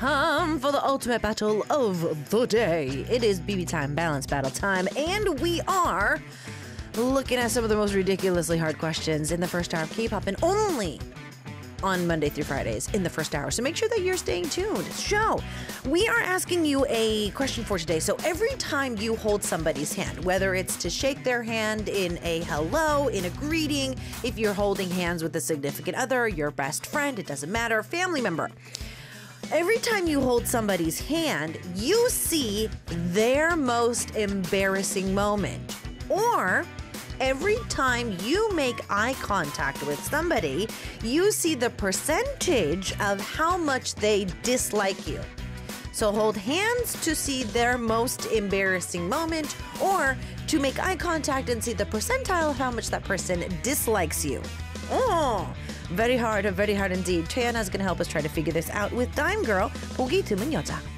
time for the ultimate battle of the day. It is BB time, balance battle time, and we are looking at some of the most ridiculously hard questions in the first hour of K-pop, and only on Monday through Fridays in the first hour. So make sure that you're staying tuned. So we are asking you a question for today. So every time you hold somebody's hand, whether it's to shake their hand in a hello, in a greeting, if you're holding hands with a significant other, your best friend, it doesn't matter, family member. Every time you hold somebody's hand, you see their most embarrassing moment. Or every time you make eye contact with somebody, you see the percentage of how much they dislike you. So hold hands to see their most embarrassing moment, or to make eye contact and see the percentile of how much that person dislikes you. Oh, very hard indeed. Taeyana is going to help us try to figure this out with Dime Girl. 보기 드문 여자.